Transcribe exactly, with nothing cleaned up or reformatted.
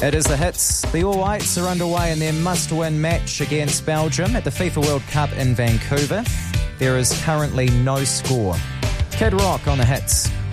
It is the hits. The All Whites are underway in their must-win match against Belgium at the FIFA World Cup in Vancouver. There is currently no score. Kid Rock on the hits.